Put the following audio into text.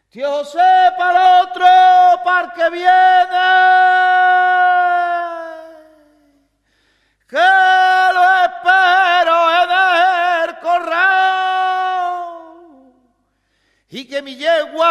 Tío José para el otro, para el que viene, que lo espero en el corral y que mi yegua